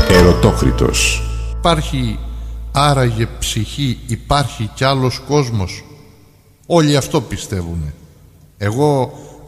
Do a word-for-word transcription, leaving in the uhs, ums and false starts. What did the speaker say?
Ερωτόκριτος. Υπάρχει άραγε ψυχή, υπάρχει κι άλλος κόσμος? Όλοι αυτό πιστεύουνε. Εγώ